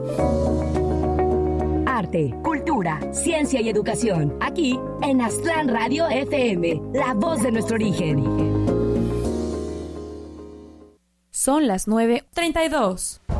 Arte, cultura, ciencia y educación. Aquí en Aztlán Radio FM, la voz de nuestro origen. Son las 9:32.